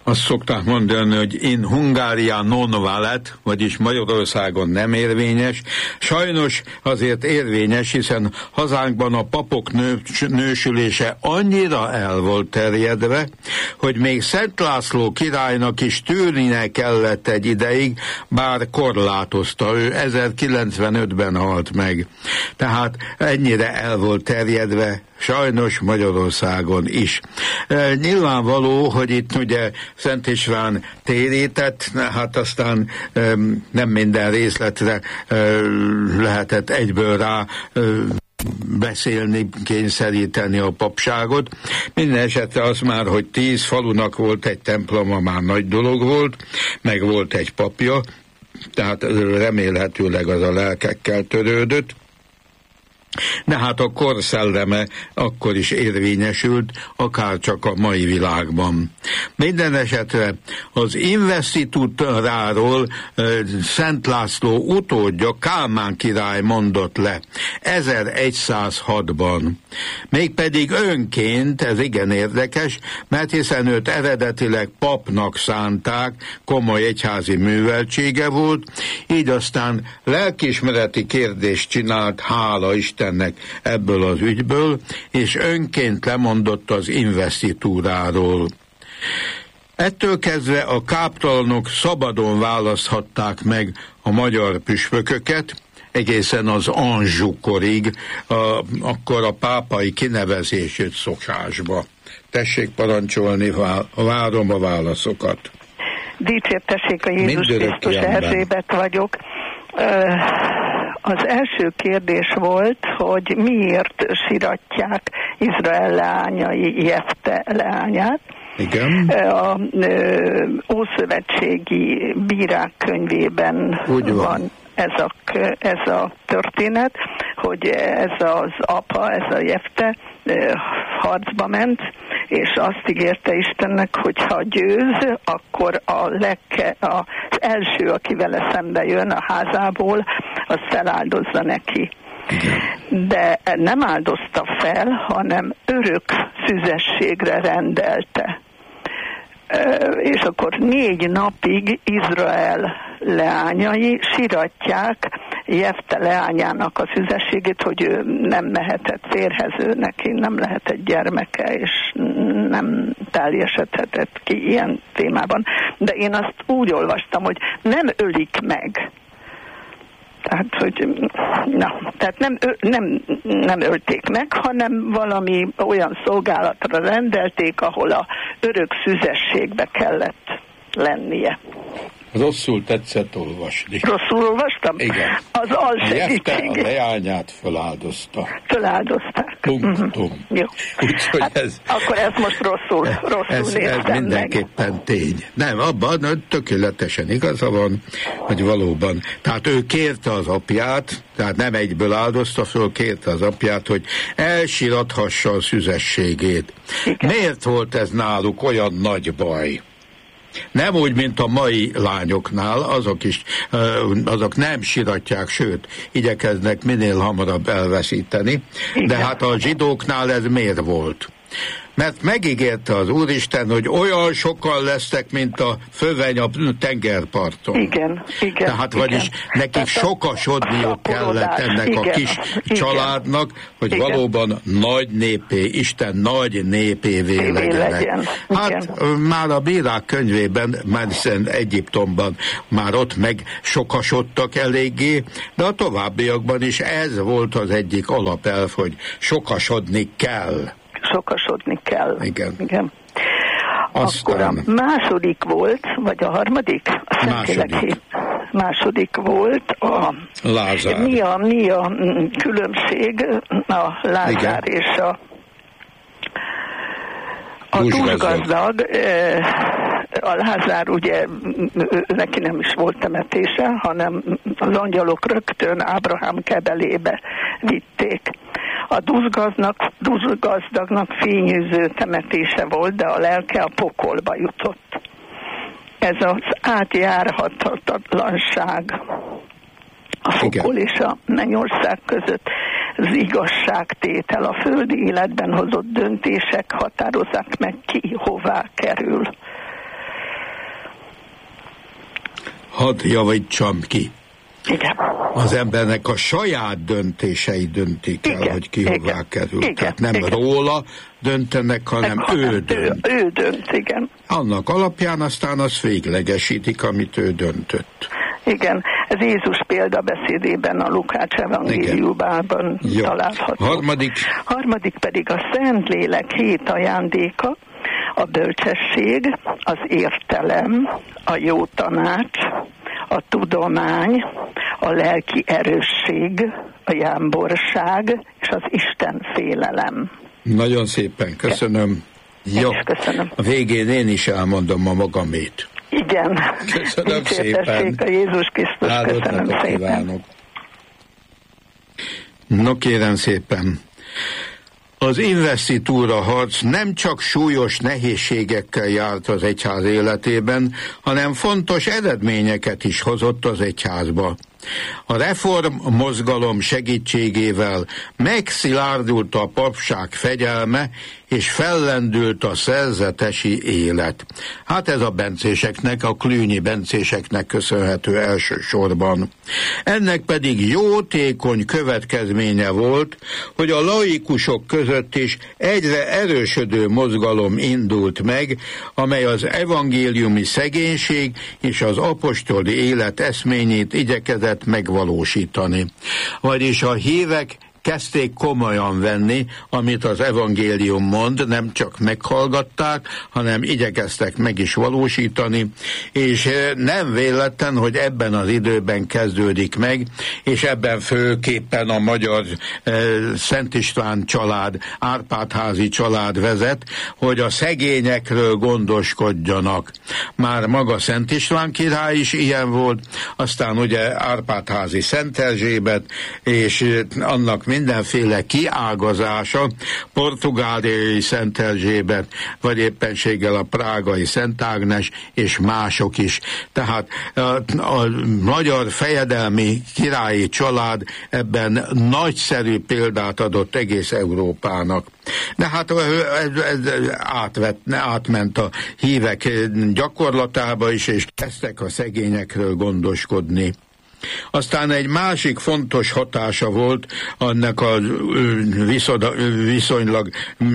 Azt szokták mondani, hogy in Hungária non valet, vagyis Magyarországon nem érvényes. Sajnos azért érvényes, hiszen hazánkban a papok nősülése annyira el volt terjedve, hogy még Szent László királynak is tűrnie kellett egy ideig, bár korlátozta, ő 1095-ben halt meg. Tehát ennyire el volt terjedve, sajnos Magyarországon is. Nyilvánvaló, hogy itt ugye Szent István térített, hát aztán nem minden részletre lehetett egyből rá beszélni, kényszeríteni a papságot. Minden esetre az már, hogy 10 falunak volt egy temploma, már nagy dolog volt, meg volt egy papja, tehát remélhetőleg az a lelkekkel törődött. De hát a kor szelleme akkor is érvényesült, akár csak a mai világban. Minden esetre az investitúráról Szent László utódja, Kálmán király mondott le 1106-ban. Mégpedig önként, ez igen érdekes, mert hiszen őt eredetileg papnak szánták, komoly egyházi műveltsége volt, így aztán lelkiismereti kérdést csinált, hála Istennek, ebből az ügyből, és önként lemondott az investitúráról. Ettől kezdve a káptalanok szabadon választhatták meg a magyar püspököket, egészen az Anjou-korig, akkor a pápai kinevezését szokásba. Tessék parancsolni, várom a válaszokat. Dicsértessék a Jézus Krisztus, Erzsébet vagyok. Az első kérdés volt, hogy miért siratják Izrael leányai Jefte leányát. Igen. A Ószövetségi Bírák könyvében van ez a történet, hogy ez az apa, ez a Jefte harcba ment, és azt ígérte Istennek, hogy ha győz, akkor az első, aki vele szembe jön a házából, az feláldozza neki. Igen. De nem áldozta fel, hanem örök szüzességre rendelte. És akkor 4 napig Izrael leányai siratják Jefte leányának a szüzességét, hogy ő nem mehetett férhez, ő neki nem lehetett gyermeke, és nem teljesedhetett ki ilyen témában. De én azt úgy olvastam, hogy nem ölik meg. Tehát nem ölték meg, hanem valami olyan szolgálatra rendelték, ahol a örök szüzességbe kellett lennie. Rosszul tetszett olvasni. Rosszul olvastam? Igen. Az alsegítség. Jefte a leányát feláldozta. Feláldozták. Punktum. Jó. Úgyhogy hát, akkor ez most rosszul ez mindenképpen meg. Tény. Nem, abban tökéletesen igaza van, hogy valóban. Tehát ő kérte az apját, tehát nem egyből áldozta föl, kérte az apját, hogy elsirathassa a szüzességét. Igen. Miért volt ez náluk olyan nagy baj? Nem úgy, mint a mai lányoknál, azok nem siratják, sőt, igyekeznek minél hamarabb elveszíteni. Igen. De hát a zsidóknál ez miért volt? Mert megígérte az Úristen, hogy olyan sokan lesznek, mint a föveny a tengerparton. Igen. Tehát vagyis nekik sokasodniuk kellett ennek a kis családnak, hogy valóban nagy népé, Isten nagy népévé legyenek. Hát már a Bírák könyvében, már Egyiptomban már ott meg sokasodtak eléggé, de a továbbiakban is ez volt az egyik alapelv, hogy sokasodni kell. Sokasodni kell. Igen. Akkor a második volt, vagy a harmadik? Második volt a Lázár. Mi a különbség a Lázár és a dúsgazdag? A Lázár ugye neki nem is volt temetése, hanem az angyalok rögtön Ábrahám kebelébe vitték. A dúsgazdagnak fényűző temetése volt, de a lelke a pokolba jutott. Ez az átjárhatatlanság a pokol és a mennyország között, az igazságtétel, a földi életben hozott döntések határozzák meg ki, hová kerül. hadd javítsam ki. Igen. Az embernek a saját döntései döntik el, hogy ki hová kerül. Igen. Tehát nem róla döntenek, hanem ő dönt. Ő dönt, igen. Annak alapján aztán azt véglegesítik, amit ő döntött. Igen, ez Jézus példabeszédében, a Lukács evangéliumában található. Harmadik pedig a Szentlélek 7 ajándéka, a bölcsesség, az értelem, a jó tanács, a tudomány, a lelki erősség, a jámborság és az Isten félelem. Nagyon szépen köszönöm. Jó. Köszönöm. A végén én is elmondom a magamét. Igen. Köszönöm szépen. A Jézus Krisztus. Köszönöm szépen. Kívánok. No kérem szépen. Az investitúra harc nem csak súlyos nehézségekkel járt az egyház életében, hanem fontos eredményeket is hozott az egyházba. A reform mozgalom segítségével megszilárdult a papság fegyelme, és fellendült a szerzetesi élet. Hát ez a bencéseknek, a klűnyi bencéseknek köszönhető elsősorban. Ennek pedig jótékony következménye volt, hogy a laikusok között is egyre erősödő mozgalom indult meg, amely az evangéliumi szegénység és az apostoli élet eszményét igyekezett megvalósítani. Vagyis a hívek kezdték komolyan venni, amit az evangélium mond, nem csak meghallgatták, hanem igyekeztek meg is valósítani, és nem véletlen, hogy ebben az időben kezdődik meg, és ebben főképpen a magyar Szent István család, Árpád-házi család vezet, hogy a szegényekről gondoskodjanak. Már maga Szent István király is ilyen volt, aztán ugye Árpád-házi Szent Erzsébet, és annak mindenféle kiágazása, portugáliai Szent Erzsébet, vagy éppenséggel a prágai Szent Ágnes, és mások is. Tehát a magyar fejedelmi királyi család ebben nagyszerű példát adott egész Európának. De hát ez átment a hívek gyakorlatába is, és kezdtek a szegényekről gondoskodni. Aztán egy másik fontos hatása volt annak a viszonylag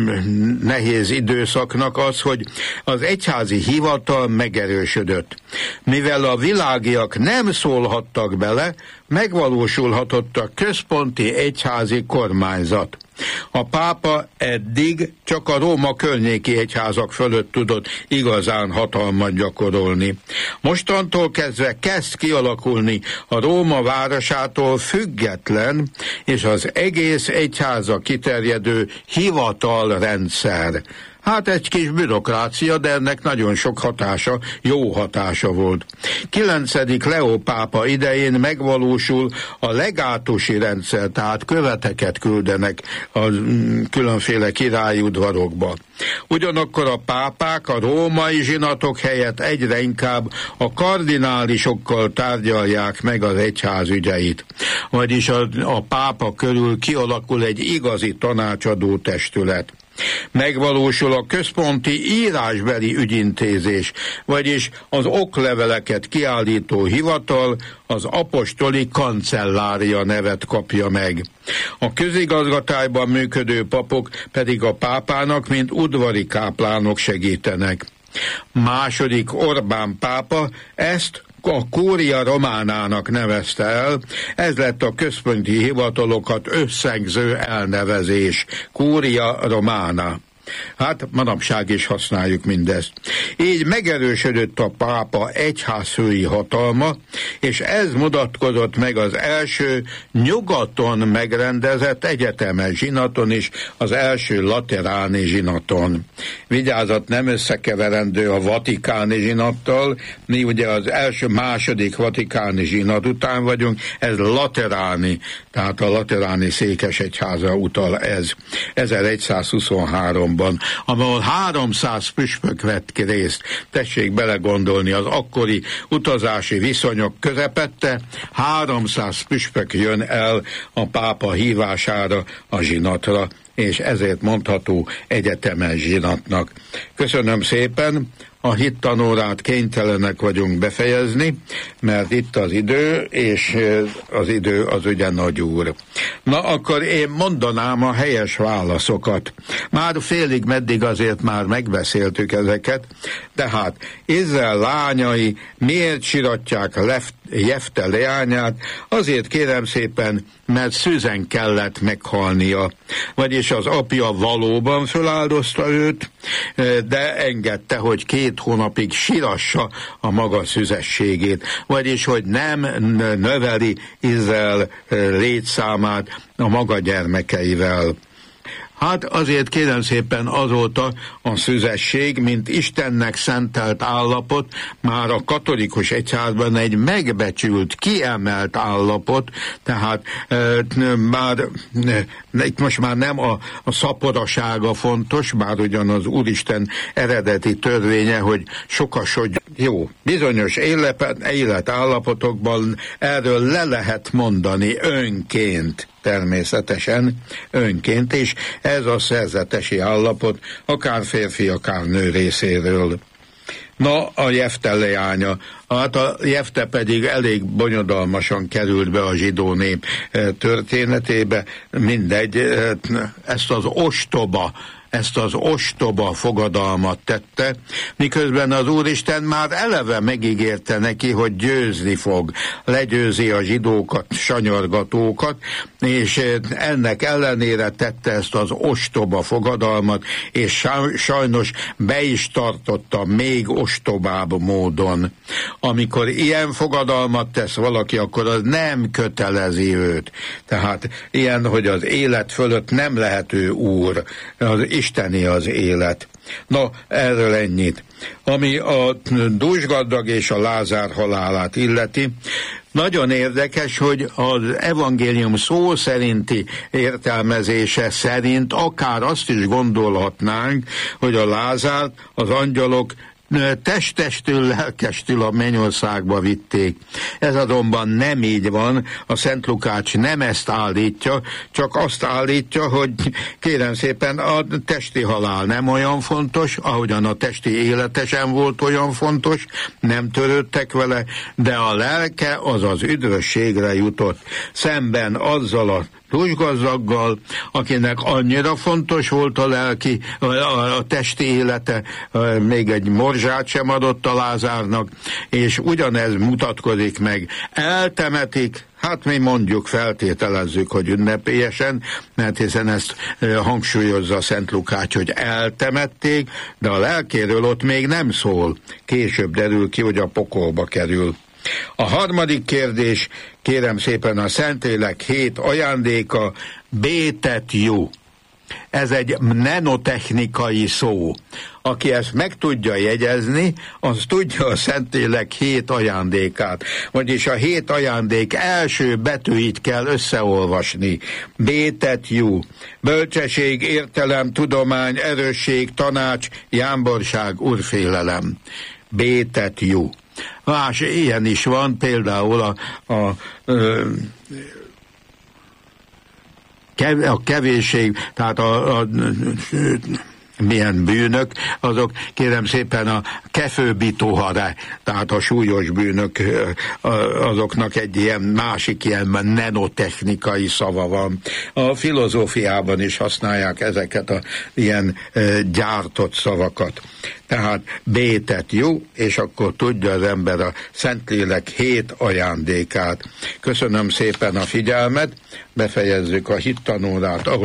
nehéz időszaknak az, hogy az egyházi hivatal megerősödött. Mivel a világiak nem szólhattak bele, megvalósulhatott a központi egyházi kormányzat. A pápa eddig csak a Róma környéki egyházak fölött tudott igazán hatalmat gyakorolni. Mostantól kezdve kezd kialakulni a Róma városától független és az egész egyháza kiterjedő hivatalrendszer. Hát egy kis bürokrácia, de ennek nagyon sok hatása, jó hatása volt. 9. Leó pápa idején megvalósul a legátusi rendszer, tehát követeket küldenek a különféle királyudvarokba. Ugyanakkor a pápák a római zsinatok helyett egyre inkább a kardinálisokkal tárgyalják meg az egyház ügyeit. Vagyis a pápa körül kialakul egy igazi tanácsadó testület. Megvalósul a központi írásbeli ügyintézés, vagyis az okleveleket kiállító hivatal, az apostoli kancellária nevet kapja meg. A közigazgatásban működő papok pedig a pápának, mint udvari káplánok segítenek. Második Orbán pápa ezt a Curia Románának nevezte el, ez lett a központi hivatalokat összegző elnevezés, Curia Romana. Hát manapság is használjuk mindezt. Így megerősödött a pápa egyházfői hatalma, és ez mutatkozott meg az első nyugaton megrendezett egyetemes zsinaton is, az első lateráni zsinaton. Vigyázat, nem összekeverendő a vatikáni zsinattal, mi ugye az második vatikáni zsinat után vagyunk, ez lateráni, tehát a lateráni székesegyházra utal ez. 1123 ahol 300 püspök vett ki részt. Tessék belegondolni, az akkori utazási viszonyok közepette 300 püspök jön el a pápa hívására a zsinatra, és ezért mondható egyetemes zsinatnak. Köszönöm szépen! A hittanórát kénytelenek vagyunk befejezni, mert itt az idő, és az idő az ugye nagy úr. Na, akkor én mondanám a helyes válaszokat. Már félig meddig azért már megbeszéltük ezeket, tehát Izrael lányai miért siratják Jefte leányát? Azért kérem szépen, mert szüzen kellett meghalnia. Vagyis az apja valóban föláldozta őt, de engedte, hogy 2 hónapig sirassa a maga szüzességét. Vagyis, hogy nem növeli Izrael létszámát a maga gyermekeivel. Hát azért kérem szépen azóta a szüzesség, mint Istennek szentelt állapot, már a katolikus egyházban egy megbecsült, kiemelt állapot, tehát itt most már nem a szaporasága fontos, bár ugyan az Úristen eredeti törvénye, hogy sokasodj. Jó, bizonyos életállapotokban erről le lehet mondani önként, természetesen önként, és ez a szerzetesi állapot, akár férfi, akár nő részéről. Na, a Jefte leánya. Hát a Jefte pedig elég bonyodalmasan került be a zsidó nép történetébe, mindegy, ezt az ostoba fogadalmat tette, miközben az Úristen már eleve megígérte neki, hogy győzni fog, legyőzi a zsidókat, sanyargatókat, és ennek ellenére tette ezt az ostoba fogadalmat, és sajnos be is tartotta még ostobább módon. Amikor ilyen fogadalmat tesz valaki, akkor az nem kötelezi őt. Tehát ilyen, hogy az élet fölött nem lehet ő úr, az isteni az élet. No, erről ennyit. Ami a dúsgazdag és a Lázár halálát illeti, nagyon érdekes, hogy az evangélium szó szerinti értelmezése szerint akár azt is gondolhatnánk, hogy a Lázárt az angyalok testestül, lelkestül a mennyországba vitték. Ez azonban nem így van, a Szent Lukács nem ezt állítja, csak azt állítja, hogy kérem szépen a testi halál nem olyan fontos, ahogyan a testi élete sem volt olyan fontos, nem törődtek vele, de a lelke az az üdvösségre jutott, szemben azzal a dúsgazdaggal, akinek annyira fontos volt a testi élete, még egy morzsát sem adott a Lázárnak, és ugyanez mutatkozik meg. Eltemetik, hát mi mondjuk, feltételezzük, hogy ünnepélyesen, mert hiszen ezt hangsúlyozza Szent Lukács, hogy eltemették, de a lelkéről ott még nem szól. Később derül ki, hogy a pokolba kerül. A harmadik kérdés, kérem szépen, a Szentlélek 7 ajándéka, bétetjú. Ez egy nenotechnikai szó. Aki ezt meg tudja jegyezni, az tudja a Szentlélek 7 ajándékát. Vagyis a 7 ajándék első betűit kell összeolvasni. bétetjú. Bölcsesség, értelem, tudomány, erősség, tanács, jámborság, urfélelem. bétetjú. Más ilyen is van, például a kevésség, tehát milyen bűnök, azok kérem szépen a kefőbitohare, tehát a súlyos bűnök, azoknak egy ilyen másik ilyen nenotechnikai szava van. A filozófiában is használják ezeket a ilyen gyártott szavakat. Tehát bétetjú, és akkor tudja az ember a Szentlélek 7 ajándékát. Köszönöm szépen a figyelmet, befejezzük a hittanórát.